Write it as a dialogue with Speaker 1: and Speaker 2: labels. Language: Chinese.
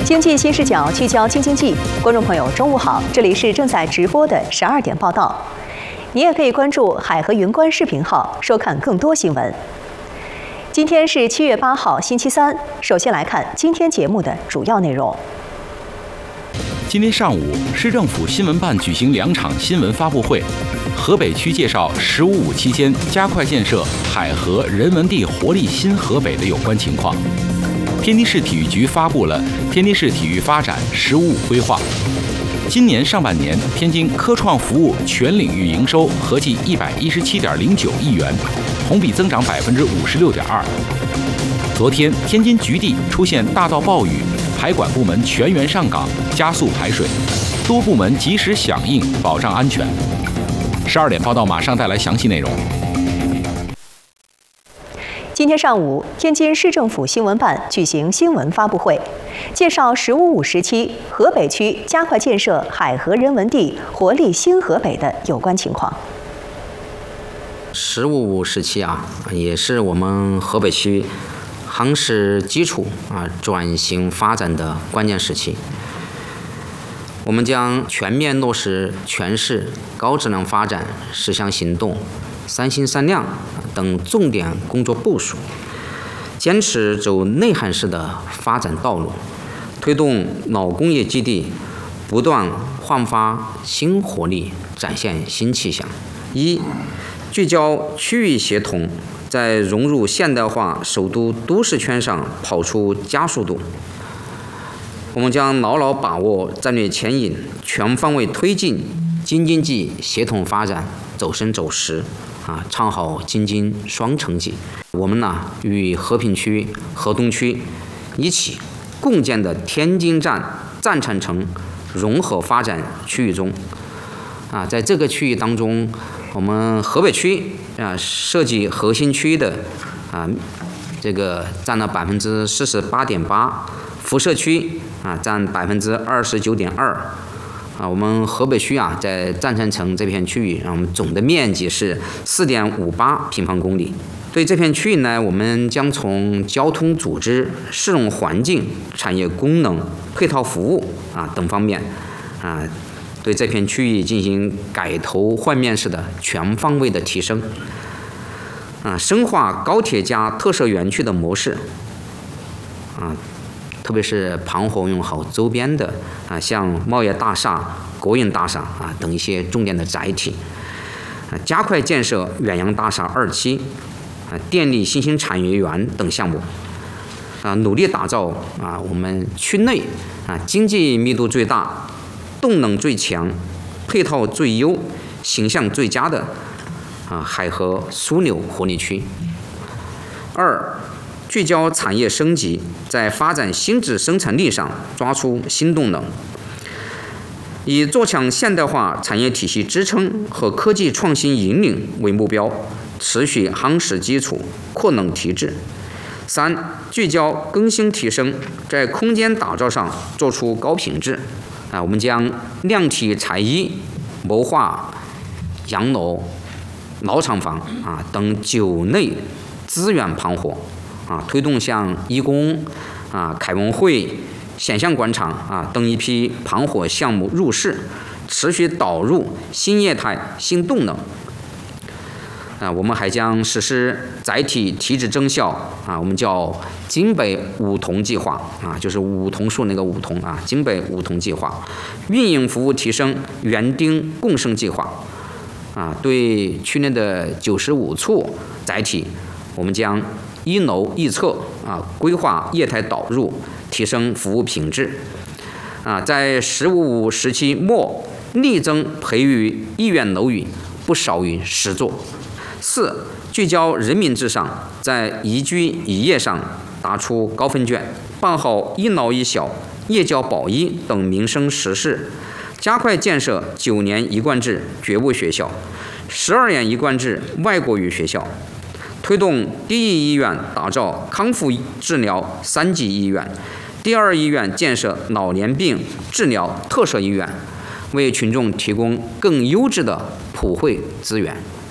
Speaker 1: 经济新视角聚焦京津冀，观众朋友，中午好，这里是正在直播的12点报道。你也可以关注海河云观视频号，收看更多新闻。今天是7月8号，星期三。首先来看今天节目的主要内容。
Speaker 2: 今天上午，市政府新闻办举行2场新闻发布会，河北区介绍“15+5”期间加快建设海河人文地活力新河北的有关情况。天津市体育局发布了天津市体育发展“15+5”规划。今年上半年，天津科创服务全领域营收合计117.09亿元，同比增长56.2%。昨天，天津局地出现大到暴雨，排管部门全员上岗，加速排水，多部门及时响应，保障安全。12点报道马上带来详细内容。
Speaker 1: 今天上午，天津市政府新闻办举行新闻发布会，介绍“15+5”时期河北区加快建设海河人文地活力新河北的有关情况。
Speaker 3: “15+5”时期也是我们河北区夯实基础转型发展的关键时期。我们将全面落实全市高质量发展10项行动、3新3亮等重点工作部署，坚持走内涵式的发展道路，推动老工业基地不断焕发新活力，展现新气象。聚焦区域协同，在融入现代化首都都市圈上跑出加速度。我们将牢牢把握战略牵引，全方位推进京津冀协同发展走深走实，唱好京津双城记。我们与和平区、河东区一起共建的天津站战场城融合发展区域中，在这个区域当中，我们河北区设计核心区的这个占了48.8%，辐射区占29.2%。我们河北区在战场城这片区域，我们总的面积是4.58平方公里。对这片区域呢，我们将从交通组织、市容环境、产业功能、配套服务等方面对这片区域进行改头换面式的全方位的提升，深化高铁加特色园区的模式，特别是盘活用好周边的像贸易大厦、国营大厦等一些重点的载体，加快建设远洋大厦2期、电力新兴产业园等项目，努力打造我们区内经济密度最大、动能最强、配套最优、形象最佳的海河枢纽活力区。聚焦产业升级，在发展新质生产力上抓出新动能，以做强现代化产业体系支撑和科技创新引领为目标，持续夯实基础，扩能提质。聚焦更新提升，在空间打造上做出高品质。我们将量体裁衣，谋划洋楼、老厂房等9类资源盘活。推动像一公、凯文汇、显象广场等一批盘活项目入市，持续导入新业态、新动能。我们还将实施载体提质增效我们叫京北五同计划就是梧桐树那个梧桐京北五同计划，运营服务提升园丁共生计划对区内的95处载体，我们将一楼一侧规划业态导入，提升服务品质在“15+5”时期末力争培育意愿楼宇不少于10座。聚焦人民至上，在宜居宜业上打出高分卷，办好一老一小、夜教保一等民生实事，加快建设9年一贯制觉悟学校、12年一贯制外国语学校，推动第一医院打造康复治疗3级医院，第2医院建设老年病治疗特色医院，为群众提供更优质的普惠资源。